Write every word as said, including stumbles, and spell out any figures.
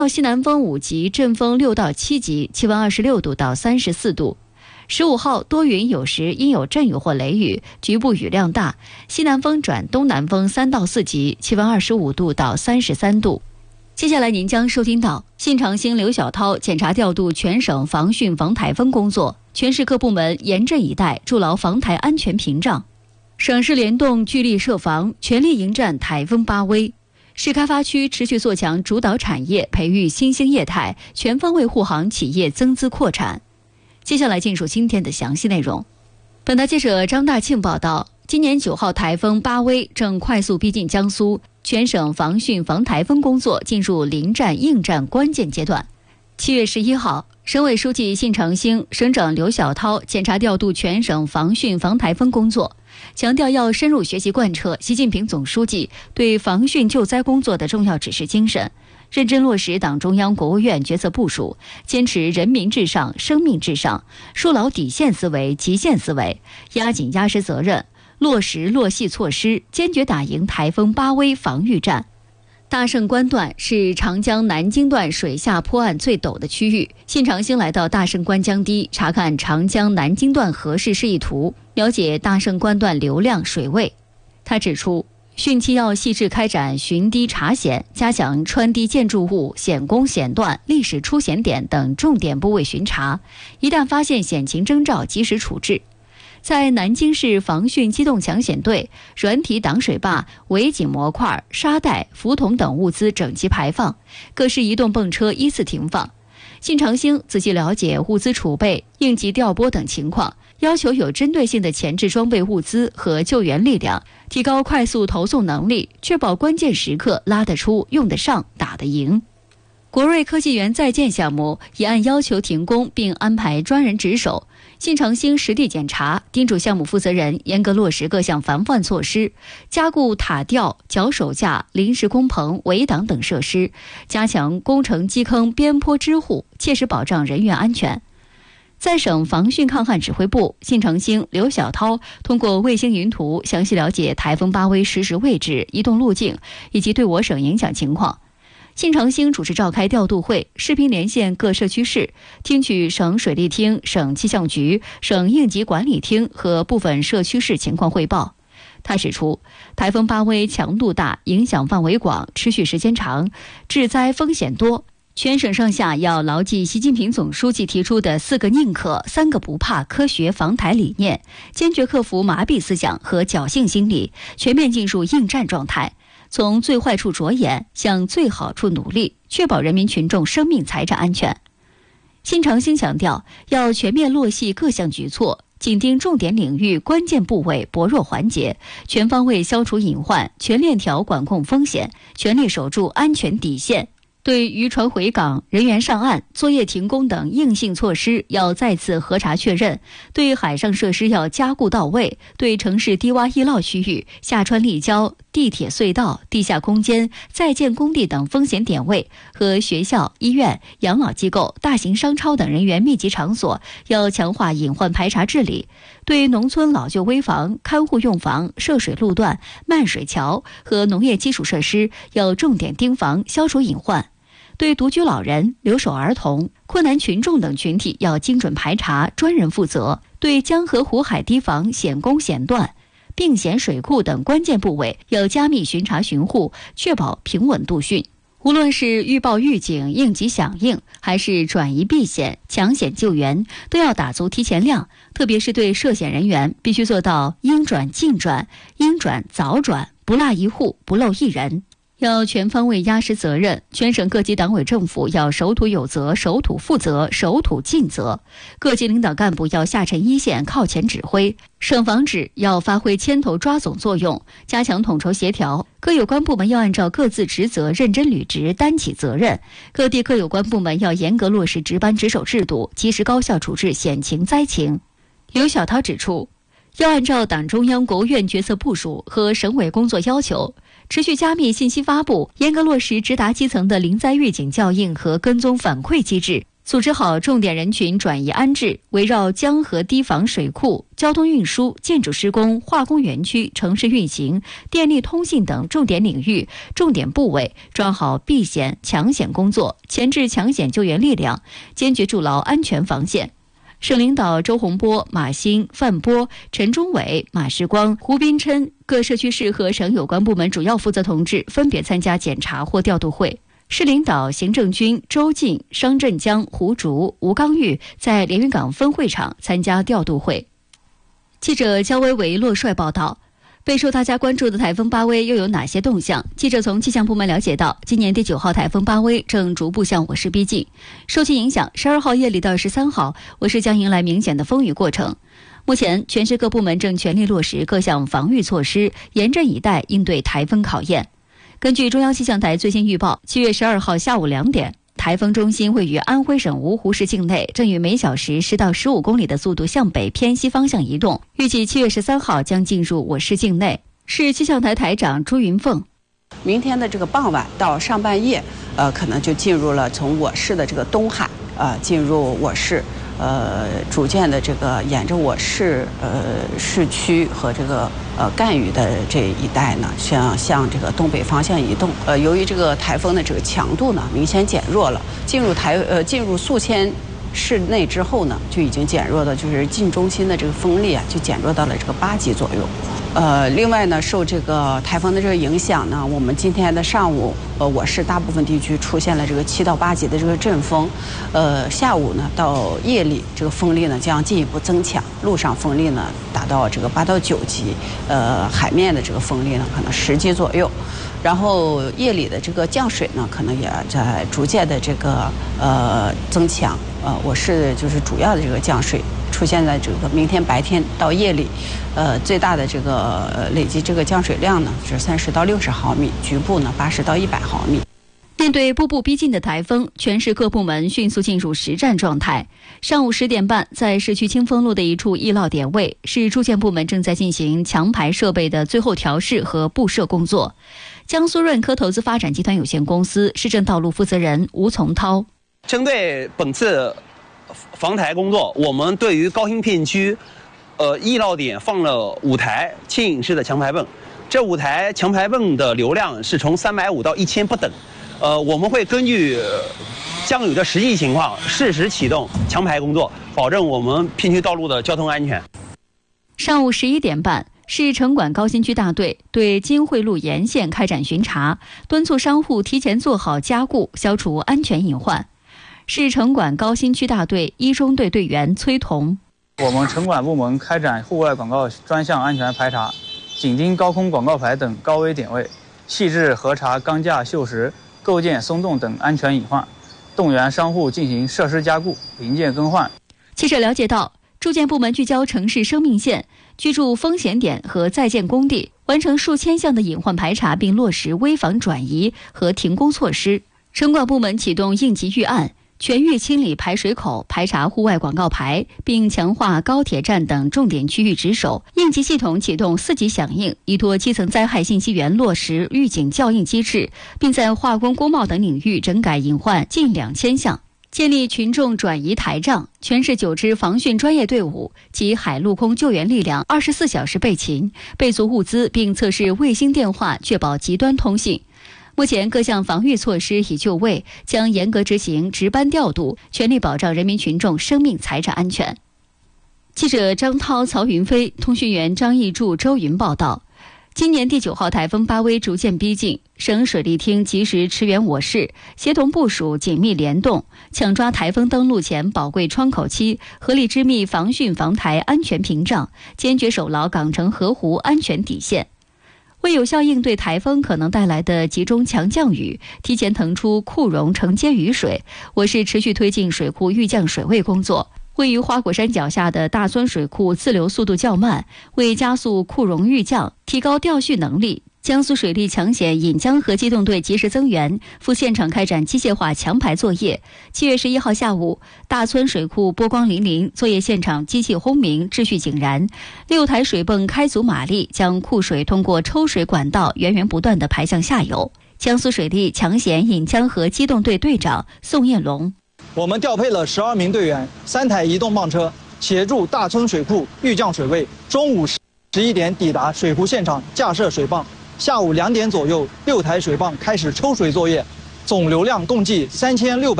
到西南风五级，阵风六到七级，气温二十六度到三十四度。十五号多云有时阴有阵雨或雷雨，局部雨量大，西南风转东南风三到四级，气温二十五度到三十三度。接下来您将收听到信长兴刘小涛检查调度全省防汛防台风工作，全市各部门严阵以待，筑牢防台安全屏障。省市联动聚力设防，全力迎战台风巴威。市开发区持续做强主导产业，培育新兴业态，全方位护航企业增资扩产。接下来进入今天的详细内容。本台记者张大庆报道，今年九号台风巴威正快速逼近江苏，全省防汛防台风工作进入临战应战关键阶段。七月十一号，省委书记信长兴、省长刘小涛检查调度全省防汛防台风工作，强调要深入学习贯彻习近平总书记对防汛救灾工作的重要指示精神，认真落实党中央、国务院决策部署，坚持人民至上、生命至上，树牢底线思维、极限思维，压紧压实责任，落实落细措施，坚决打赢台风巴威防御战。大胜关段是长江南京段水下坡岸最陡的区域，信长兴来到大胜关江堤，查看长江南京段河势示意图，了解大胜关段流量水位。他指出，汛期要细致开展巡堤查险，加强穿堤建筑物、险工险段、历史出险点等重点部位巡查，一旦发现险情征兆，及时处置。在南京市防汛机动抢险队，软体挡水坝、围井模块、沙袋、浮筒等物资整齐排放，各式移动泵车依次停放。信长兴仔细了解物资储备、应急调拨等情况，要求有针对性的前置装备物资和救援力量，提高快速投送能力，确保关键时刻拉得出、用得上、打得赢。国瑞科技园在建项目已按要求停工，并安排专人值守。信长兴实地检查，叮嘱项目负责人严格落实各项防范措施，加固塔吊、脚手架、临时工棚、围挡等设施，加强工程基坑边坡支护，切实保障人员安全。在省防汛抗旱指挥部，信长兴、刘小涛通过卫星云图详细了解台风巴威实时位置、移动路径以及对我省影响情况。信长兴主持召开调度会，视频连线各社区市，听取省水利厅、省气象局、省应急管理厅和部分社区市情况汇报。他指出，台风巴威强度大，影响范围广，持续时间长，致灾风险多。全省上下要牢记习近平总书记提出的四个宁可、三个不怕科学防台理念，坚决克服麻痹思想和侥幸心理，全面进入应战状态。从最坏处着眼，向最好处努力，确保人民群众生命财产安全。信长兴强调，要全面落细各项举措，紧盯重点领域、关键部位、薄弱环节，全方位消除隐患，全链条管控风险，全力守住安全底线。对渔船回港、人员上岸、作业停工等硬性措施要再次核查确认，对海上设施要加固到位，对城市低洼易涝区域、下穿立交、地铁隧道、地下空间、在建工地等风险点位和学校、医院、养老机构、大型商超等人员密集场所要强化隐患排查治理，对农村老旧危房、看护用房、涉水路段、漫水桥和农业基础设施要重点盯防，消除隐患。对独居老人、留守儿童、困难群众等群体要精准排查，专人负责。对江河湖海堤防、险工险段、并险水库等关键部位要加密巡查巡护，确保平稳度汛。无论是预报预警、应急响应，还是转移避险、抢险救援，都要打足提前量。特别是对涉险人员，必须做到应转尽转、应转早转，不落一户，不漏一人。要全方位压实责任，全省各级党委政府要守土有责、守土负责、守土尽责。各级领导干部要下沉一线、靠前指挥。省防指要发挥牵头抓总作用，加强统筹协调。各有关部门要按照各自职责认真履职，担起责任。各地各有关部门要严格落实值班值守制度，及时高效处置险情灾情。刘小涛指出，要按照党中央、国务院决策部署和省委工作要求，持续加密信息发布，严格落实直达基层的临灾预警校应和跟踪反馈机制， 组织好重点人群转移安置，围绕江河堤防水库、交通运输、建筑施工、化工园区、城市运行、电力通信等重点领域、重点部位，抓好避险抢险工作，前置抢险救援力量，坚决筑牢安全防线。省领导周洪波、马兴、范波、陈忠伟、马世光、胡斌琛各社区市和省有关部门主要负责同志分别参加检查或调度会。市领导行政军周进、商镇江、胡竹、吴刚玉在连云港分会场参加调度会。记者焦薇维洛帅报道。备受大家关注的台风巴威又有哪些动向？记者从气象部门了解到，今年第九号台风巴威正逐步向我市逼近，受其影响，十二号夜里到十三号，我市将迎来明显的风雨过程。目前，全市各部门正全力落实各项防御措施，严阵以待应对台风考验。根据中央气象台最新预报，七月十二号下午两点，台风中心位于安徽省芜湖市境内，正以每小时十到十五公里的速度向北偏西方向移动，预计七月十三号将进入我市境内。市气象台台长朱云凤， 明天的这个傍晚到上半夜，呃，可能就进入了从我市的这个东海，呃，进入我市，呃，逐渐的这个沿着我市呃市区和这个呃赣榆的这一带呢，向向这个东北方向移动。呃，由于这个台风的这个强度呢明显减弱了，进入台呃进入宿迁市内之后呢，就已经减弱的，就是近中心的这个风力啊，就减弱到了这个八级左右。呃，另外呢，受这个台风的这个影响呢，我们今天的上午，呃，我市大部分地区出现了这个七到八级的这个阵风，呃，下午呢到夜里，这个风力呢将进一步增强，陆上风力呢达到这个八到九级，呃，海面的这个风力呢可能十级左右，然后夜里的这个降水呢，可能也在逐渐的这个呃增强，呃，我市就是主要的这个降水。出现在这个明天白天到夜里，呃，最大的这个呃累计这个降水量呢是三十到六十毫米，局部呢八十到一百毫米。 面对步步逼近的台风，全市各部门迅速进入实战状态。上午十点半，在市区清风路的一处易涝点位，市住建部门正在进行强排设备的最后调试和布设工作。江苏润科投资发展集团有限公司市政道路负责人吴从涛， 针对本次防台工作，我们对于高新片区，呃，易涝点放了五台牵引式的强排泵，这五台强排泵的流量是从三百五到一千不等，呃，我们会根据降雨的实际情况，适时启动强排工作，保证我们片区道路的交通安全。 上午十一点半，市城管高新区大队对金汇路沿线开展巡查，敦促商户提前做好加固，消除安全隐患。市城管高新区大队一中队队员崔彤， 我们城管部门开展户外广告专项安全排查，紧盯高空广告牌等高危点位，细致核查钢架锈蚀、构件松动等安全隐患，动员商户进行设施加固、零件更换。 记者了解到，住建部门聚焦城市生命线、居住风险点和在建工地，完成数千项的隐患排查，并落实危房转移和停工措施。城管部门启动应急预案，全域清理排水口，排查户外广告牌，并强化高铁站等重点区域值守。应急系统启动四级响应，依托基层灾害信息源落实预警校应机制，并在化工、工贸等领域整改隐患近两千项。建立群众转移台账，全市九支防汛专业队伍及海陆空救援力量二十四小时备勤，备足物资，并测试卫星电话，确保极端通信。目前各项防御措施已就位，将严格执行值班调度，全力保障人民群众生命财产安全。记者张涛、曹云飞，通讯员张义柱、周云报道。今年第九号台风巴威逐渐逼近，省水利厅及时驰援我市，协同部署，紧密联动，抢抓台风登陆前宝贵窗口期，合力织密防汛防台安全屏障，坚决守牢港城河湖安全底线。为有效应对台风可能带来的集中强降雨，提前腾出库容承接雨水，我市持续推进水库预降水位工作。位于花果山脚下的大村水库自流速度较慢，为加速库容预降，提高调蓄能力，江苏水利抢险引江河机动队及时增援，赴现场开展机械化强排作业。七月十一号下午，大村水库波光粼粼，作业现场机器轰鸣，秩序井然。六台水泵开足马力，将库水通过抽水管道源源不断地排向下游。江苏水利抢险引江河机动队队长宋彦龙。 我们调配了十二名队员，三台移动泵车，协助大村水库预降水位。中午十一点抵达水库现场架设水泵，下午两点左右，六台水泵开始抽水作业，总流量共计三千六百。